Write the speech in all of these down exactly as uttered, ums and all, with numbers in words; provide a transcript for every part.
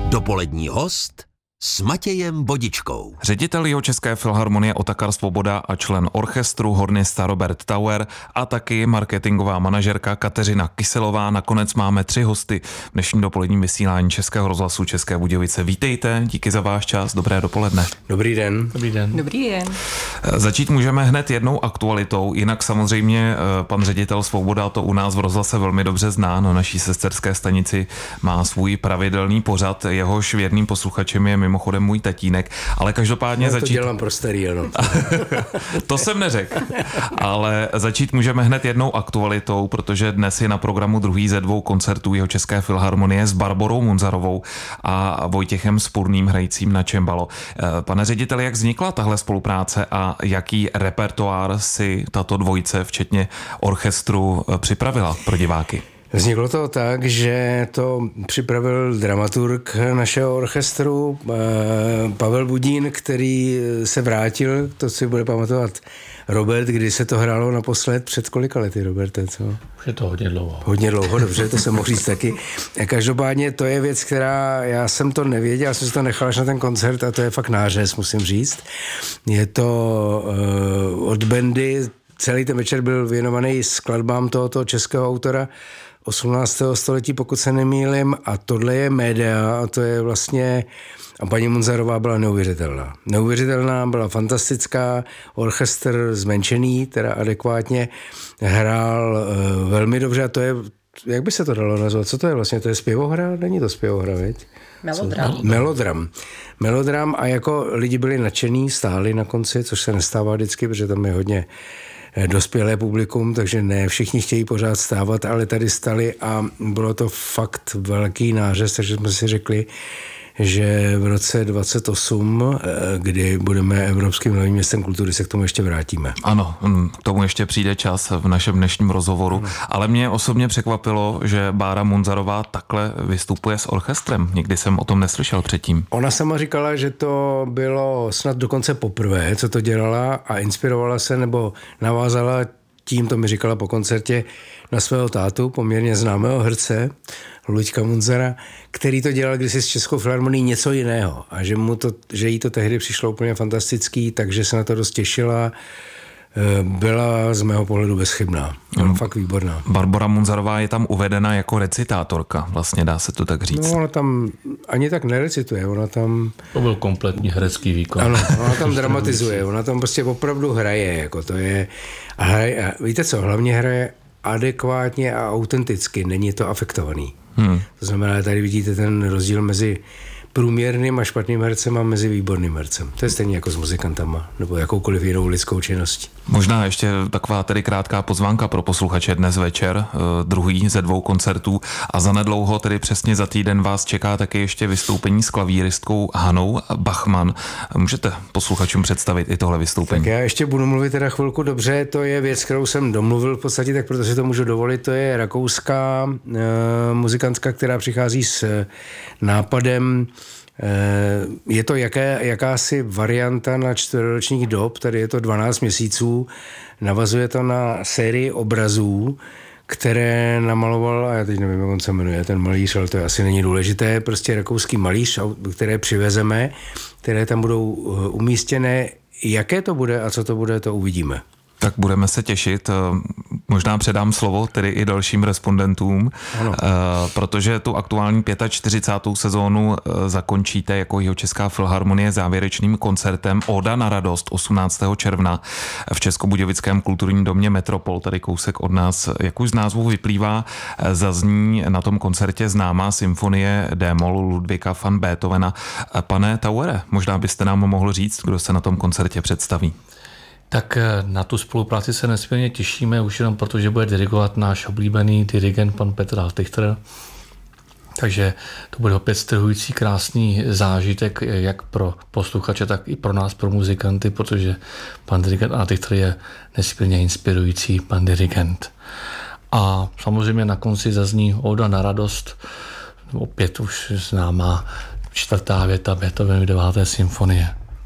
Dopolední host s Matějem Bodičkou. Ředitel Jihočeské filharmonie Otakar Svoboda a člen orchestru hornista Robert Tauer a taky marketingová manažerka Kateřina Kyselová. Nakonec máme tři hosty v dnešním dopoledním vysílání Českého rozhlasu České Budějovice. Vítejte, díky za váš čas, dobré dopoledne. Dobrý den. Dobrý den. Dobrý den. Začít můžeme hned jednou aktualitou, jinak samozřejmě pan ředitel Svoboda to u nás v rozhlase velmi dobře zná, na naší sesterské stanici má svůj pravidelný pořad, jehož věrným posluchačem je mimochodem můj tatínek, ale každopádně Já to začít... dělám pro starý, ano. To jsem neřekl, ale začít můžeme hned jednou aktualitou, protože dnes je na programu druhý ze dvou koncertů Jihočeské filharmonie s Barborou Munzarovou a Vojtěchem Spurným hrajícím na čembalo. Pane řediteli, jak vznikla tahle spolupráce a jaký repertoár si tato dvojice, včetně orchestru, připravila pro diváky? Vzniklo to tak, že to připravil dramaturg našeho orchestru Pavel Budín, který se vrátil, to si bude pamatovat Robert, kdy se to hrálo naposled, před kolika lety, Roberte, co? Už je to hodně dlouho. Hodně dlouho, dobře, to se mohl říct taky. Každopádně to je věc, která, já jsem to nevěděl, já jsem si to nechal až na ten koncert a to je fakt nářez, musím říct. Je to uh, od bandy, celý ten večer byl věnovaný skladbám tohoto českého autora osmnáctého století, pokud se nemýlim, a tohle je Médea a to je vlastně, a paní Munzarová byla neuvěřitelná. Neuvěřitelná, byla fantastická, orchestr zmenšený, teda adekvátně, hrál uh, velmi dobře a to je, jak by se to dalo nazvat, co to je vlastně, to je zpěvohra? Není to zpěvohra, veď? Melodram. Co? Melodram. Melodram a jako lidi byli nadšení, stáli na konci, což se nestává vždycky, protože tam je hodně dospělé publikum, takže ne všichni chtějí pořád stávat, ale tady stali a bylo to fakt velký nářez, takže jsme si řekli, že v roce dvacet osm, kdy budeme Evropským hlavním městem kultury, se k tomu ještě vrátíme. Ano, k tomu ještě přijde čas v našem dnešním rozhovoru, ano. Ale mě osobně překvapilo, že Bára Munzarová takhle vystupuje s orchestrem. Nikdy jsem o tom neslyšel předtím. Ona sama říkala, že to bylo snad dokonce poprvé, co to dělala a inspirovala se nebo navázala tím, to mi říkala po koncertě, na svého tátu, poměrně známého herce, Luďka Munzara, který to dělal kdysi s Českou filharmonií něco jiného a že, mu to, že jí to tehdy přišlo úplně fantastický, takže se na to dost těšila. Byla z mého pohledu bezchybná. Byla fakt výborná. Barbora Munzarová je tam uvedena jako recitátorka, vlastně dá se to tak říct. No, ona tam ani tak nerecituje, ona tam... To byl kompletní herecký výkon. Ano, ona tam dramatizuje, ona tam prostě opravdu hraje, jako to je... A hraje, a víte co, hlavně hraje adekvátně a autenticky, není to afektovaný. Hmm. To znamená, tady vidíte ten rozdíl mezi průměrným a špatným hercem a mezi výborným hercem. To je stejně jako s muzikantama, nebo jakoukoliv jinou lidskou činností. Možná ještě taková tedy krátká pozvánka pro posluchače dnes večer, druhý ze dvou koncertů a zanedlouho, tedy přesně za týden vás čeká taky ještě vystoupení s klavíristkou Hanou Bachmann. Můžete posluchačům představit i tohle vystoupení? Tak já ještě budu mluvit teda chvilku dobře, to je věc, kterou jsem domluvil v podstatě, tak protože to můžu dovolit, to je rakouská e, muzikantka, která přichází s nápadem. Je to jaké, jakási varianta na čtvrtoročních dob, tady je to dvanáct měsíců, navazuje to na sérii obrazů, které namaloval, a já teď nevím, jak on se jmenuje, ten malíř, ale to asi není důležité, prostě rakouský malíř, které přivezeme, které tam budou umístěné. Jaké to bude a co to bude, to uvidíme. Tak budeme se těšit. Možná předám slovo tedy i dalším respondentům, ano. Protože tu aktuální čtyřicátou pátou sezónu zakončíte jako Jihočeská filharmonie závěrečným koncertem Oda na radost osmnáctého června v Českobudějovickém kulturním domě Metropol, tady kousek od nás. Jak už z názvu vyplývá, zazní na tom koncertě známá symfonie D-moll Ludwiga van Beethovena. Pane Tauere, možná byste nám mohl říct, kdo se na tom koncertě představí? Tak na tu spolupráci se nesmírně těšíme, už jenom proto, že bude dirigovat náš oblíbený dirigent pan Petr Haltichter. Takže to bude opět strhující, krásný zážitek jak pro posluchače, tak i pro nás, pro muzikanty, protože pan dirigent Haltichter je nesmírně inspirující pan dirigent. A samozřejmě na konci zazní Oda na radost, opět už známá čtvrtá věta Beethovenovy deváté symfonie.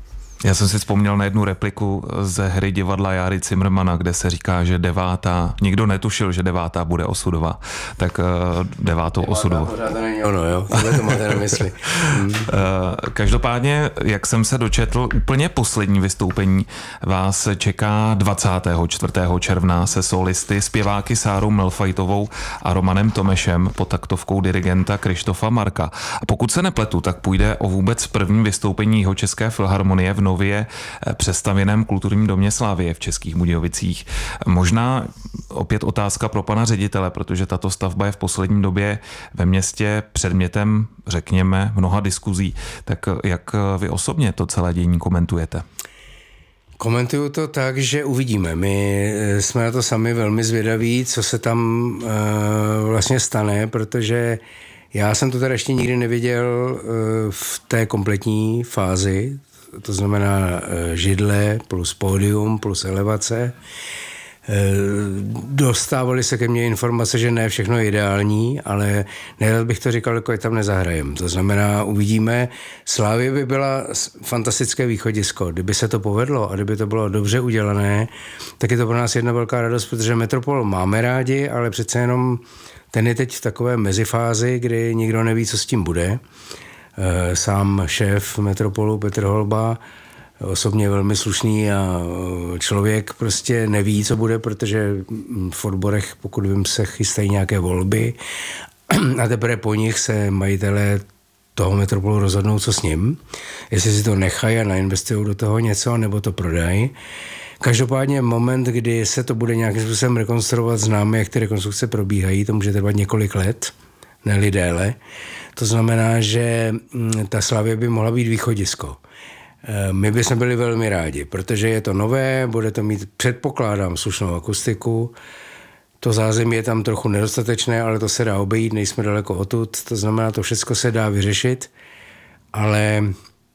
Já jsem si vzpomněl na jednu repliku ze hry divadla Járy Cimrmana, kde se říká, že devátá, nikdo netušil, že devátá bude osudová, tak uh, devátou devátá osudovou. Pořád to není ono, jo? Tohle to máte na mysli. Hmm. Uh, každopádně, jak jsem se dočetl, úplně poslední vystoupení vás čeká dvacátého čtvrtého června se solisty, zpěváky Sárou Melfajtovou a Romanem Tomešem pod taktovkou dirigenta Krištofa Marka. A pokud se nepletu, tak půjde o vůbec první vystoupení Jihočeské filharmonie v nově přestavěném kulturním domě Slávie v Českých Budějovicích. Možná opět otázka pro pana ředitele, protože tato stavba je v poslední době ve městě předmětem, řekněme, mnoha diskuzí. Tak jak vy osobně to celé dění komentujete? Komentuju to tak, že uvidíme. My jsme na to sami velmi zvědaví, co se tam uh, vlastně stane, protože já jsem to teda ještě nikdy neviděl uh, v té kompletní fázi, to znamená uh, židle plus pódium plus elevace. Dostávaly se ke mně informace, že ne všechno je ideální, ale nerad bych to říkal, jako je tam nezahrajem. To znamená, uvidíme. Slávie by byla fantastické východisko. Kdyby se to povedlo a kdyby to bylo dobře udělané, tak je to pro nás jedna velká radost, protože Metropol máme rádi, ale přece jenom ten je teď v takové mezifázi, kdy nikdo neví, co s tím bude. Sám šéf Metropolu Petr Holba, osobně velmi slušný a člověk prostě neví, co bude, protože v odborech, pokud vím, se chystají nějaké volby a teprve po nich se majitelé toho Metropolu rozhodnou, co s ním. Jestli si to nechají a nainvestují do toho něco, nebo to prodají. Každopádně moment, kdy se to bude nějakým způsobem rekonstruovat, známe, jak ty rekonstrukce probíhají, to může trvat několik let, ne déle. To znamená, že ta Slavie by mohla být východisko. My bychom byli velmi rádi, protože je to nové, bude to mít, předpokládám, slušnou akustiku. To zázemí je tam trochu nedostatečné, ale to se dá obejít, nejsme daleko odtud, to znamená, to všechno se dá vyřešit, ale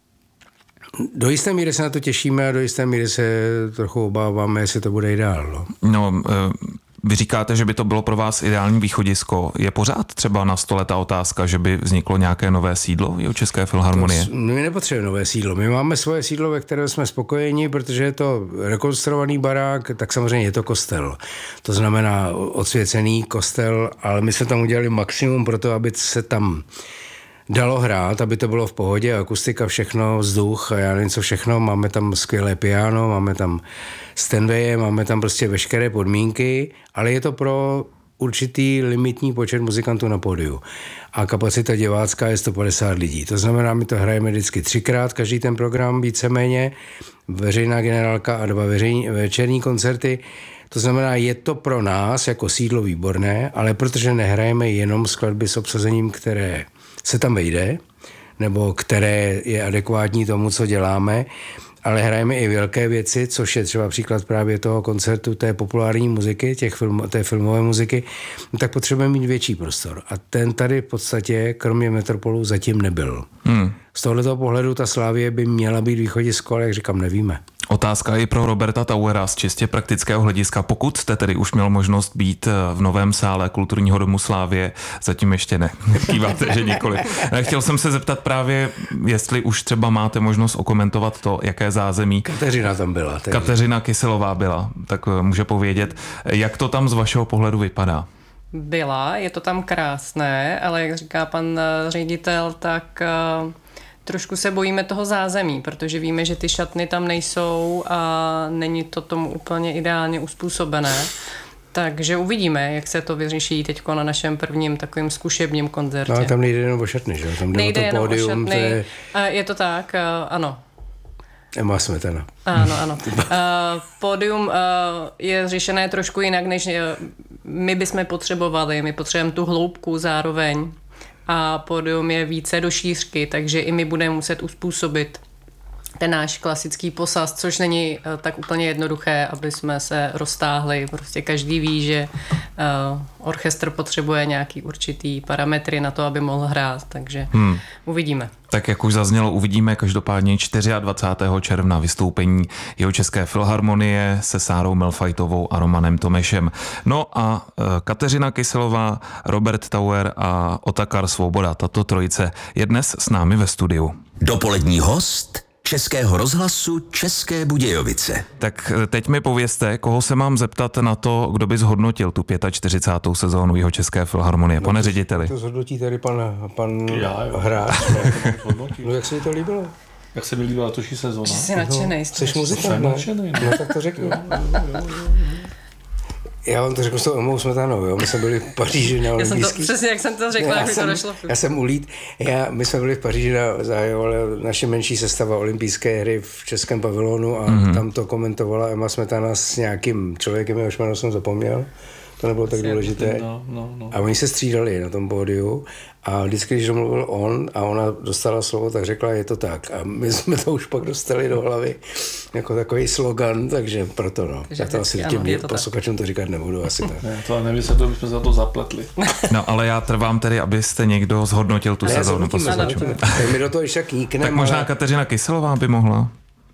do jisté míry se na to těšíme a do jisté míry se trochu obáváme, jestli to bude ideál. No, no vy říkáte, že by to bylo pro vás ideální východisko. Je pořád třeba na stole ta otázka, že by vzniklo nějaké nové sídlo Jihočeské filharmonie? To, my nepotřebujeme nové sídlo. My máme svoje sídlo, ve kterém jsme spokojeni, protože je to rekonstruovaný barák, tak samozřejmě je to kostel. To znamená odsvěcený kostel, ale my jsme tam udělali maximum pro to, aby se tam dalo hrát, aby to bylo v pohodě, akustika, všechno, vzduch a já nevím co všechno. Máme tam skvělé piano, máme tam Steinwaye, máme tam prostě veškeré podmínky, ale je to pro určitý limitní počet muzikantů na pódiu. A kapacita divácká je sto padesát lidí. To znamená, my to hrajeme vždycky třikrát, každý ten program víceméně, veřejná generálka a dva veřejní, večerní koncerty. To znamená, je to pro nás jako sídlo výborné, ale protože nehrajeme jenom skladby s obsazením, které se tam vejde, nebo které je adekvátní tomu, co děláme, ale hrajeme i velké věci, což je třeba příklad právě toho koncertu té populární muziky, těch film, té filmové muziky, tak potřebujeme mít větší prostor. A ten tady v podstatě, kromě Metropolu, zatím nebyl. Hmm. Z tohoto pohledu ta Slávie by měla být východisko, ale jak říkám, nevíme. Otázka i pro Roberta Tauera z čistě praktického hlediska. Pokud jste tedy už měl možnost být v novém sále Kulturního domu Slávie, zatím ještě ne. Kýváte, že nikoli. Chtěl jsem se zeptat právě, jestli už třeba máte možnost okomentovat to, jaké zázemí. Kateřina tam byla. Takže. Kateřina Kyselová byla, tak může povědět, jak to tam z vašeho pohledu vypadá. Byla, je to tam krásné, ale jak říká pan ředitel, tak trošku se bojíme toho zázemí, protože víme, že ty šatny tam nejsou a není to tomu úplně ideálně uspůsobené. Takže uvidíme, jak se to vyřeší teď na našem prvním takovým zkušebním koncertě. No, tam nejde jenom o šatny, že? Tam jde nejde o to pódium. To je... je to tak, ano. Emma Smetana. Ano, ano. Uh, pódium uh, je řešené trošku jinak, než uh, my bychom potřebovali. My potřebujeme tu hloubku zároveň. A pódium je více do šířky, takže i my budeme muset uspůsobit ten náš klasický posaz, což není uh, tak úplně jednoduché, aby jsme se roztáhli. Prostě každý ví, že uh, orchestr potřebuje nějaký určitý parametry na to, aby mohl hrát, takže hmm. uvidíme. Tak jak už zaznělo, uvidíme každopádně dvacátého čtvrtého června vystoupení Jihočeské filharmonie se Sárou Melfajtovou a Romanem Tomešem. No a uh, Kateřina Kyselová, Robert Tauer a Otakar Svoboda, tato trojice je dnes s námi ve studiu. Dopolední host Českého rozhlasu České Budějovice. Tak teď mi povězte, koho se mám zeptat na to, kdo by zhodnotil tu čtyřicátou pátou sezónu Jihočeské filharmonie. Pane řediteli. To zhodnotí tady pan, pan Já, jo. hráč. No jak se mi to líbilo? Jak se mi líbila letošní sezóna? Že jsi nadšenej. Jsi muzikant, ne? No tak to řeknu. Já vám to řeknu s tou Emou Smetanou, jo. My jsme byli v Paříži na olympijských. Přesně jak jsem to řekla, jak mi to došlo. Já jsem ulít. Já, my jsme byli v Paříži, na, zahajovala naše menší sestava olympijské hry v českém pavilonu a mm-hmm. tam to komentovala Emma Smetana s nějakým člověkem, jehož jméno jsem zapomněl. To nebylo tak důležité. No, no, no. A oni se střídali na tom pódiu a vždycky, když domluvil on a ona dostala slovo, tak řekla, je to tak. A my jsme to už pak dostali do hlavy jako takový slogan, takže proto no. Takže já to asi těm posluchačům to říkat nebudu. Asi tak. Ne, to nevím, se to bychom za to zapletli. No ale já trvám tedy, abyste někdo zhodnotil tu ne, sezónu posluchačům. My do toho ještě kýkneme. Tak možná ale... Kateřina Kyselová by mohla.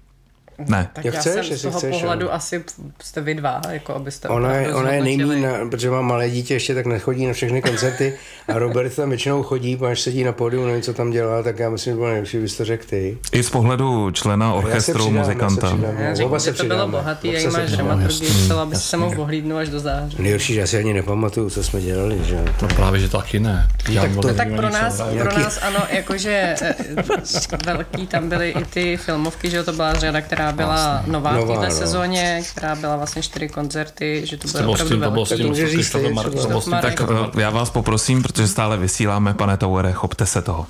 Ne. Tak Jak já chceš, jsem z toho chceš, pohledu jo. asi jste vy dva, jako abyste Ona je, ona je zhodnotili. nejmíň, na, protože má malé dítě, ještě tak nechodí na všechny koncerty a Robert tam většinou chodí, až sedí na pódiu, nevím, co tam dělá, tak já myslím, že bylo nejlepší, bys to řekl ty. I z pohledu člena orchestru, muzikanta. Já řeknu, že to bylo bohatý, jak máš dramaturgii, celá bys se mohl ohlídnout až do září. Nejhorší, že já si ani nepamatuju, co jsme dělali, že? No právě, že taky ne. Já tak to- No tak pro nás, pro nás ano, jakože eh, velký tam byly i ty filmovky, že jo, to byla řada, která byla nová v Nová, této no. sezóně, která byla vlastně čtyři koncerty, že to To bylo bylo s opravdu tím, to bylo s velký. tím, můžeš říct Krištofem ty, Mark- třeba. to bylo s tím Marek. Tak eh, já vás poprosím, protože stále vysíláme, pane Tauere, chopte se toho.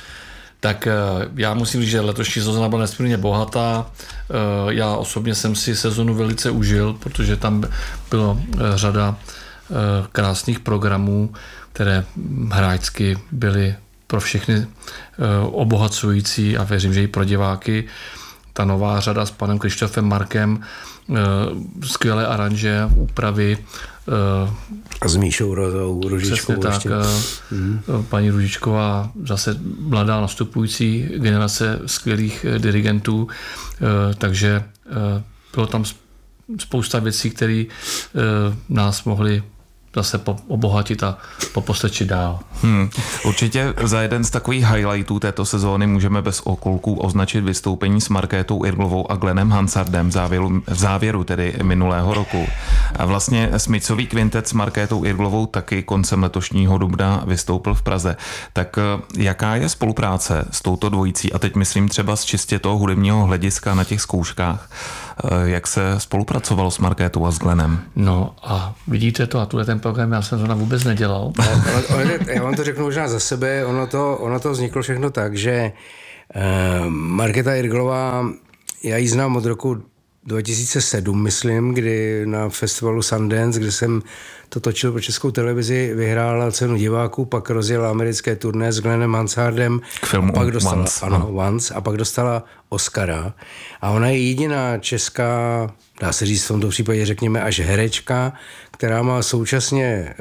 Tak eh, já musím říct, že letošní sezóna byla nesmírně bohatá. Eh, Já osobně jsem si sezonu velice užil, protože tam bylo eh, řada eh, krásných programů, které hráčsky byly pro všechny eh, obohacující a věřím, že i pro diváky. Ta nová řada s panem Krištofem Markem, eh, skvělé aranže, úpravy, eh, A s Míšou Rozou, přesně Ružičkou tak. ještě. Mm. Paní Ružičková, zase mladá nastupující generace skvělých eh, dirigentů, eh, takže eh, bylo tam spousta věcí, které eh, nás mohly zase po, obohatit a popostačit dál. Hmm. Určitě za jeden z takových highlightů této sezóny můžeme bez okolků označit vystoupení s Markétou Irglovou a Glennem Hansardem v závěru, v závěru tedy minulého roku. A vlastně smicový kvintet s Markétou Irglovou taky koncem letošního dubna vystoupil v Praze. Tak jaká je spolupráce s touto dvojicí? A teď myslím třeba z čistě toho hudebního hlediska na těch zkouškách. Jak se spolupracovalo s Markétou a s Glennem? No a vidíte to, a tuhle ten program já jsem to vůbec nedělal. Ono, ono, já vám to řeknu možná za sebe, ono to, ono to vzniklo všechno tak, že uh, Markéta Irglová, já ji znám od roku dva tisíce sedm, myslím, kdy na festivalu Sundance, kde jsem to točil pro Českou televizi, vyhrála cenu diváků, pak rozjela americké turné s Glennem Hansardem. K filmu a pak dostala, Once. ano, Once, a pak dostala Oscara. A ona je jediná česká, dá se říct v tomto případě, řekněme, až herečka, která má současně eh,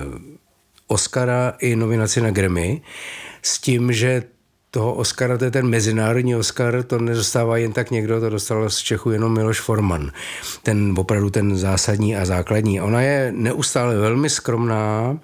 Oscara i nominaci na Grammy, s tím, že toho Oscara, to je ten mezinárodní Oscar, to nedostává jen tak někdo, to dostal z Čechu jenom Miloš Forman. Ten opravdu ten zásadní a základní. Ona je neustále velmi skromná,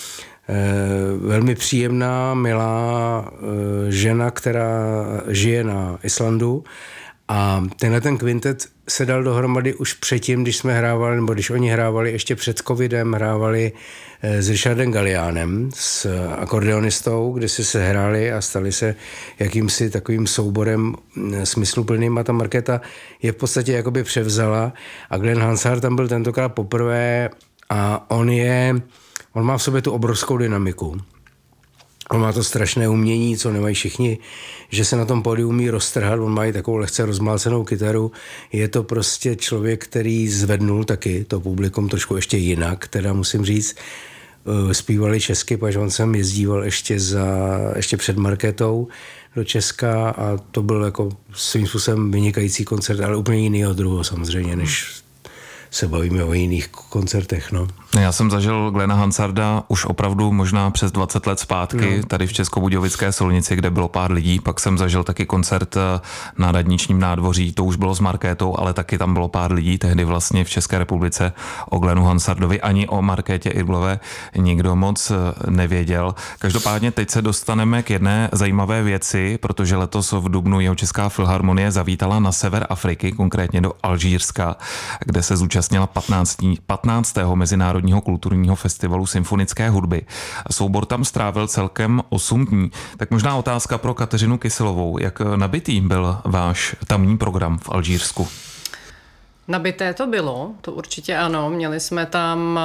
velmi příjemná, milá žena, která žije na Islandu. A tenhle ten kvintet se dal dohromady už předtím, když jsme hrávali, nebo když oni hrávali ještě před covidem, hrávali s Richardem Gallianem, s akordeonistou, kde si se hráli a stali se jakýmsi takovým souborem smysluplným. A ta Markéta je v podstatě jakoby převzala a Glenn Hansard tam byl tentokrát poprvé a on je, on má v sobě tu obrovskou dynamiku. On má to strašné umění, co nemají všichni, že se na tom pódiu umí roztrhat, on má i takovou lehce rozmlácenou kytaru. Je to prostě člověk, který zvednul taky to publikum trošku ještě jinak, teda musím říct. Zpívali česky, protože on sem jezdíval ještě, za, ještě před Markétou do Česka a to byl jako svým způsobem vynikající koncert, ale úplně jinýho druhu samozřejmě, než se bavíme o jiných koncertech. No. Já jsem zažil Glena Hansarda už opravdu možná přes dvacet let zpátky, no. tady v Českobudějovické Solnici, kde bylo pár lidí, pak jsem zažil taky koncert na Radničním nádvoří, to už bylo s Markétou, ale taky tam bylo pár lidí, tehdy vlastně v České republice o Glenu Hansardovi ani o Markétě Irglové nikdo moc nevěděl. Každopádně teď se dostaneme k jedné zajímavé věci, protože letos v dubnu Jihočeská filharmonie zavítala na sever Afriky, konkrétně do Alžírska, kde se zúčastnila patnáctého mezinárodního kulturního festivalu symfonické hudby. Soubor tam strávil celkem osm dní. Tak možná otázka pro Kateřinu Kyselovou. Jak nabitý byl váš tamní program v Alžírsku? Nabité to bylo, to určitě ano. Měli jsme tam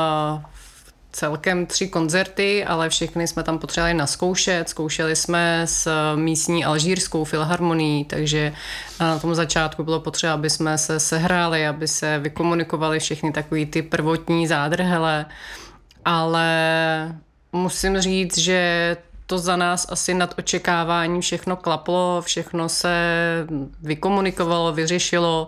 celkem tři koncerty, ale všechny jsme tam potřebovali naskoušet. Zkoušeli jsme s místní alžírskou filharmonií, takže na tom začátku bylo potřeba, aby jsme se sehráli, aby se vykomunikovali všechny takový ty prvotní zádrhele, ale musím říct, že to za nás asi nad očekávání všechno klaplo, všechno se vykomunikovalo, vyřešilo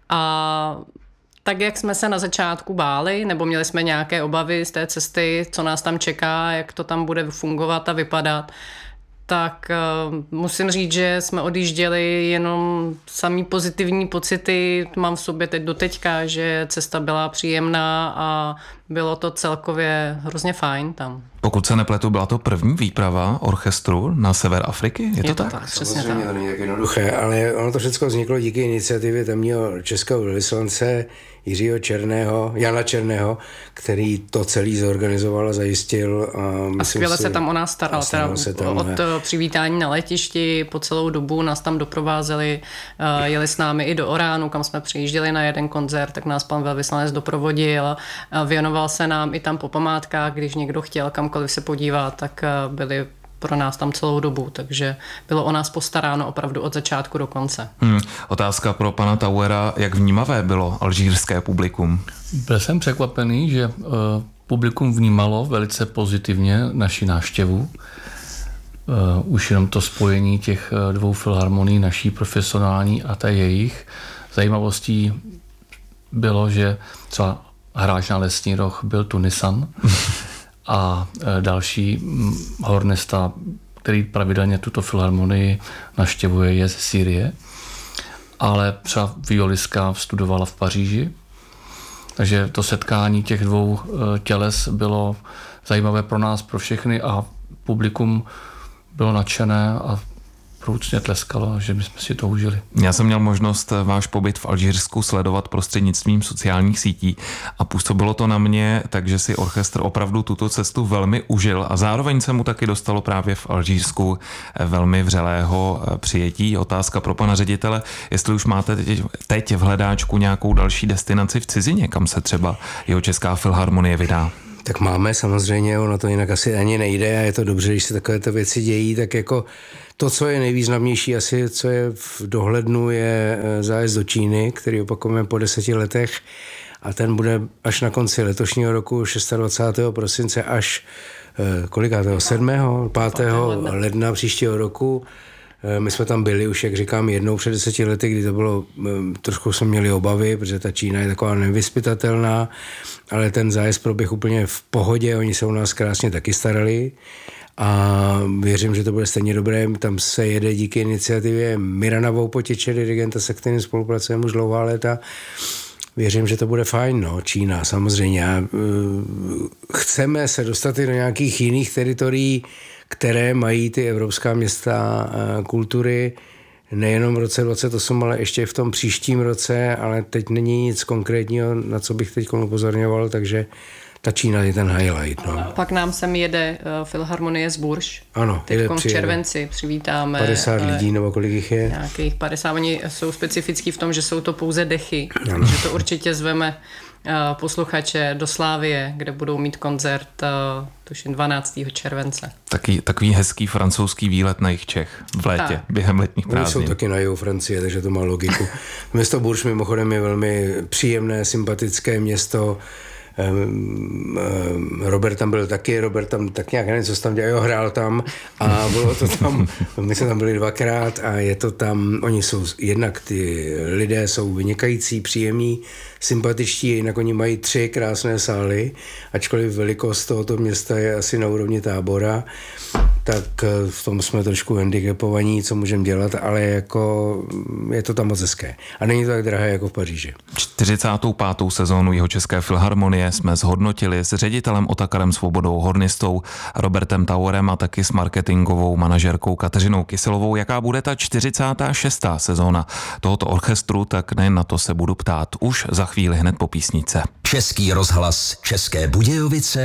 a tak, jak jsme se na začátku báli, nebo měli jsme nějaké obavy z té cesty, co nás tam čeká, jak to tam bude fungovat a vypadat, tak uh, musím říct, že jsme odjížděli jenom samý pozitivní pocity. Mám v sobě teď doteďka, že cesta byla příjemná a bylo to celkově hrozně fajn tam. Pokud se nepletu, byla to první výprava orchestru na sever Afriky? Je to, Je to tak? tak, přesně tak. Samozřejmě to není tak jednoduché, ale ono to všechno vzniklo díky iniciativě tamního českého velvyslance Jiřího Černého, Jana Černého, který to celý zorganizoval a zajistil. A, a skvěle si, se tam o nás staral. Teda se tam, od přivítání na letišti po celou dobu nás tam doprovázeli, jeli s námi i do Oránu, kam jsme přijížděli na jeden koncert, tak nás pan velvyslanec doprovodil, věnoval se nám i tam po památkách, když někdo chtěl kamkoliv se podívat, tak byli pro nás tam celou dobu, takže bylo o nás postaráno opravdu od začátku do konce. Hmm. Otázka pro pana Tauera, jak vnímavé bylo alžírské publikum? Byl jsem překvapený, že uh, publikum vnímalo velice pozitivně naši návštěvu. Uh, už jenom to spojení těch uh, dvou filharmonií, naší profesionální a té jejich. Zajímavostí bylo, že třeba hráč na Lesní roh byl Tunisan, a další hornista, který pravidelně tuto filharmonii navštěvuje, je ze Sýrie, ale třeba violistka studovala v Paříži, takže to setkání těch dvou těles bylo zajímavé pro nás, pro všechny a publikum bylo nadšené a průcně tleskalo, že bychom si to užili. Já jsem měl možnost váš pobyt v Alžírsku sledovat prostřednictvím sociálních sítí a působilo to na mě, takže si orchestr opravdu tuto cestu velmi užil a zároveň se mu taky dostalo právě v Alžírsku velmi vřelého přijetí. Otázka pro pana ředitele, jestli už máte teď v hledáčku nějakou další destinaci v cizině, kam se třeba Jihočeská filharmonie vydá. Tak máme samozřejmě, ono to jinak asi ani nejde a je to dobře, když se takovéto věci dějí, tak jako to, co je nejvýznamnější asi, co je v dohlednu, je zájezd do Číny, který opakujeme po deseti letech a ten bude až na konci letošního roku, dvacátého šestého prosince až kolikátého, sedmého, pátého ledna příštího roku. My jsme tam byli už, jak říkám, jednou před deseti lety, kdy to bylo, trošku jsme měli obavy, protože ta Čína je taková nevyzpytatelná, ale ten zájezd proběh úplně v pohodě, oni se o nás krásně taky starali a věřím, že to bude stejně dobré. Tam se jede díky iniciativě Mirana Voupotiče, dirigenta, se kterým spolupracujeme už dlouhá léta. Věřím, že to bude fajn, no, Čína samozřejmě. A, uh, chceme se dostat i do nějakých jiných teritorií, které mají ty evropská města uh, kultury, nejenom v roce dvacet osm, ale ještě v tom příštím roce, ale teď není nic konkrétního, na co bych teď upozorňoval, takže ta Čína je ten highlight. No. Pak nám sem jede uh, Filharmonie z Bourges. Ano, teď v červenci přivítáme padesát lidí, nebo kolik jich je? Nějakých padesát. Oni jsou specifický v tom, že jsou to pouze dechy. Ano. Takže to určitě zveme uh, posluchače do Slávie, kde budou mít koncert uh, tuším dvanáctého července. Taký, takový hezký francouzský výlet na jich Čech v létě, tak. Během letních prázdnin. Oni jsou taky na jihu Francie, takže to má logiku. Město Bourges mimochodem je velmi příjemné, sympatické město. Robert tam byl taky, Robert tam tak nějak nevím, co tam dělal, jo, hrál tam a bylo to tam, my jsme tam byli dvakrát a je to tam, oni jsou, jednak ty lidé jsou vynikající, příjemní, sympatičtí, jinak oni mají tři krásné sály, ačkoliv velikost tohoto města je asi na úrovni Tábora, tak v tom jsme trošku handicapovaní, co můžeme dělat, ale jako je to tam moc hezké. A není to tak drahé jako v Paříži. čtyřicátou pátou sezónu Jihočeské filharmonie jsme zhodnotili s ředitelem Otakarem Svobodou, hornistou Robertem Taurem a taky s marketingovou manažerkou Kateřinou Kyselovou. Jaká bude ta čtyřicátá šestá sezóna tohoto orchestru, tak nejen na to se budu ptát už za chvíli hned po písnice. Český rozhlas České Budějovice